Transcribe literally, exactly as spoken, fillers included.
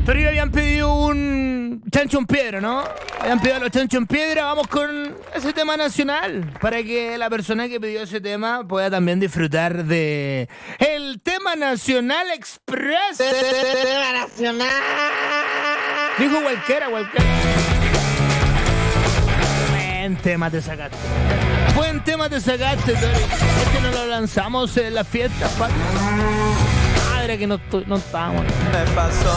Torino habían pedido un chancho en piedra, ¿no? Habían pedido los chanchos en piedra. Vamos con ese tema nacional para que la persona que pidió ese tema pueda también disfrutar de el tema nacional express. Tema nacional. Dijo cualquiera, cualquiera. Buen tema te sacaste. Buen tema te sacaste, Tori. Es que no lo lanzamos en la fiesta, padre. Madre que no, no estábamos. Me pasó.